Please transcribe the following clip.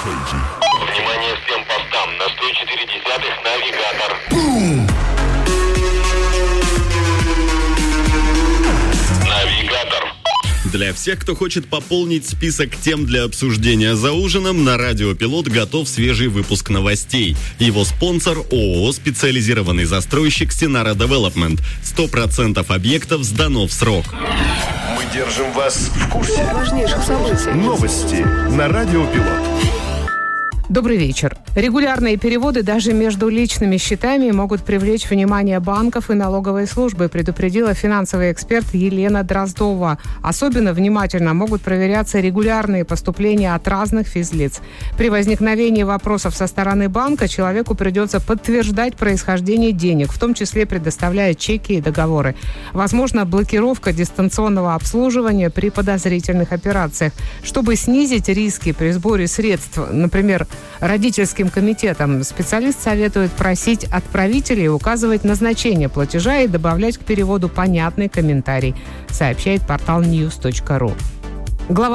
Внимание всем постам. На 104 навигатор. Навигатор. Для всех, кто хочет пополнить список тем для обсуждения за ужином, на Радио Пилот готов свежий выпуск новостей. Его спонсор – ООО «Специализированный застройщик Синара Девелопмент». 100% объектов сдано в срок. Мы держим вас в курсе важнейших событий. Новости на Радио Пилот. Добрый вечер. Регулярные переводы даже между личными счетами могут привлечь внимание банков и налоговой службы, предупредила финансовый эксперт Елена Дроздова. Особенно внимательно могут проверяться регулярные поступления от разных физлиц. При возникновении вопросов со стороны банка человеку придется подтверждать происхождение денег, в том числе предоставляя чеки и договоры. Возможно, блокировка дистанционного обслуживания при подозрительных операциях. Чтобы снизить риски при сборе средств, например, родительским комитетам, специалист советует просить отправителей указывать назначение платежа и добавлять к переводу понятный комментарий, сообщает портал news.ru. Глава